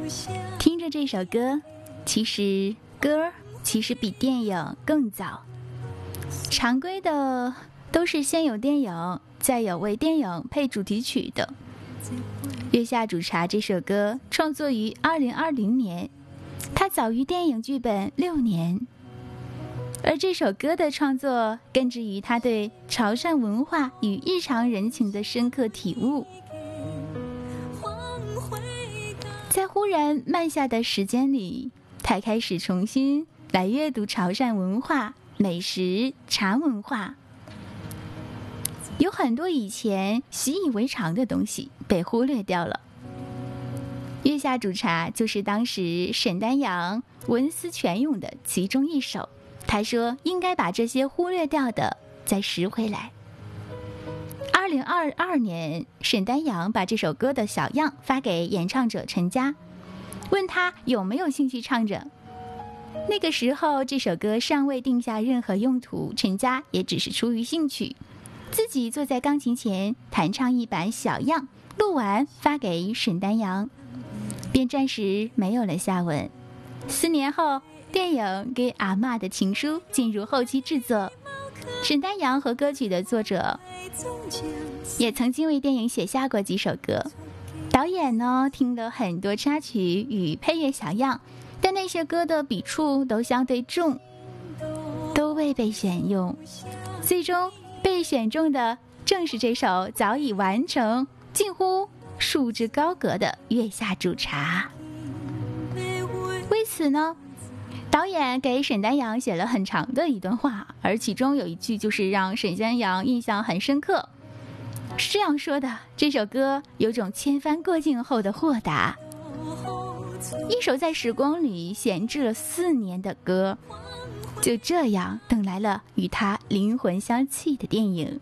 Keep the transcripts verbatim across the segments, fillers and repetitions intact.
听着这首歌，其实歌其实比电影更早。常规的都是先有电影，再有为电影配主题曲的。月下煮茶这首歌创作于二零二零年，它早于电影剧本六年。而这首歌的创作根植于他对潮汕文化与日常人情的深刻体悟。在忽然慢下的时间里，他开始重新来阅读潮汕文化、美食、茶文化。有很多以前习以为常的东西被忽略掉了。月下煮茶就是当时沈丹阳文思泉涌的其中一首。他说应该把这些忽略掉的再拾回来。二零二二年，沈丹阳把这首歌的小样发给演唱者陈佳，问他有没有兴趣唱着。那个时候这首歌尚未定下任何用途，陈佳也只是出于兴趣，自己坐在钢琴前弹唱一版小样，录完发给沈丹阳，便暂时没有了下文。四年后，电影《给阿嬷的情书》进入后期制作，沈丹阳和歌曲的作者也曾经为电影写下过几首歌。导演呢听了很多插曲与配乐小样，但那些歌的笔触都相对重，都未被选用。最终被选中的正是这首早已完成、近乎束之高阁的《月下煮茶》。为此呢，导演给沈丹阳写了很长的一段话，而其中有一句就是让沈丹阳印象很深刻，是这样说的：这首歌有种千帆过尽后的豁达，一首在时光里闲置了四年的歌，就这样等来了与他灵魂相契的电影。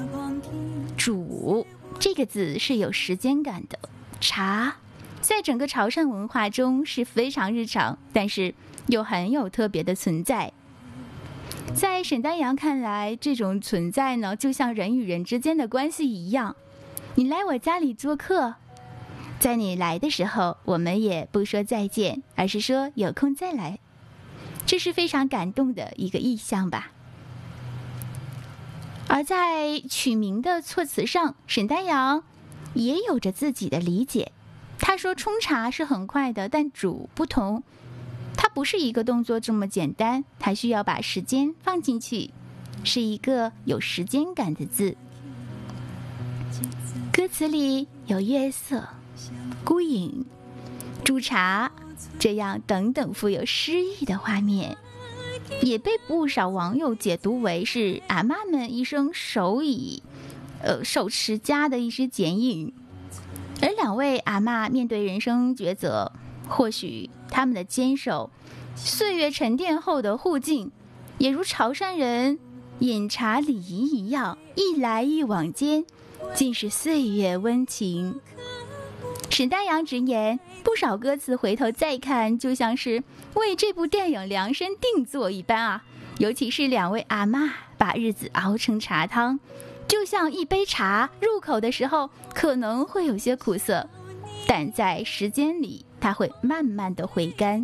煮这个字是有时间感的，茶在整个潮汕文化中是非常日常，但是又很有特别的存在。在沈丹阳看来，这种存在呢，就像人与人之间的关系一样。你来我家里做客，在你来的时候，我们也不说再见，而是说有空再来。这是非常感动的一个意象吧。而在曲名的措辞上，沈丹阳也有着自己的理解。他说冲茶是很快的，但煮不同，它不是一个动作这么简单，它需要把时间放进去，是一个有时间感的字。歌词里有月色、孤影、煮茶这样等等富有诗意的画面，也被不少网友解读为是阿嬷们一生手以呃手持家的一支剪影。而两位阿嬷面对人生抉择，或许他们的坚守，岁月沉淀后的护境，也如潮汕人饮茶礼仪一样，一来一往间尽是岁月温情。沈丹阳直言，不少歌词回头再看，就像是为这部电影量身定做一般啊！尤其是两位阿嬷把日子熬成茶汤，就像一杯茶入口的时候可能会有些苦涩，但在时间里它会慢慢的回甘。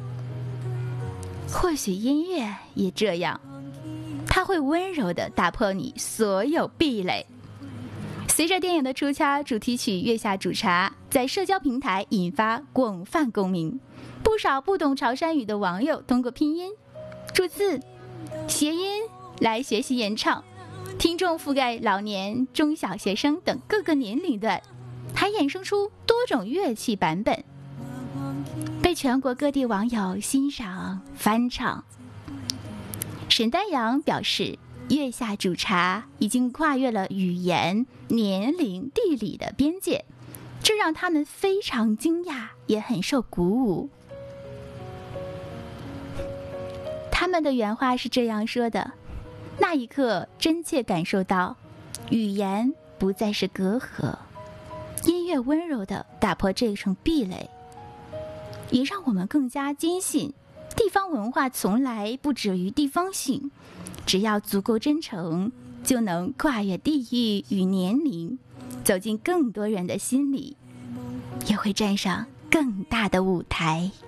或许音乐也这样，它会温柔地打破你所有壁垒。随着电影的出圈，主题曲《月下煮茶》在社交平台引发广泛共鸣，不少不懂潮汕语的网友通过拼音、注字、谐音来学习演唱，听众覆盖老年、中小学生等各个年龄段，还衍生出多种乐器版本，被全国各地网友欣赏翻唱。沈丹阳表示，月下煮茶已经跨越了语言、年龄、地理的边界，这让他们非常惊讶，也很受鼓舞。他们的原话是这样说的：那一刻真切感受到语言不再是隔阂，音乐温柔地打破这层壁垒，也让我们更加坚信地方文化从来不止于地方性，只要足够真诚，就能跨越地域与年龄，走进更多人的心里，也会站上更大的舞台。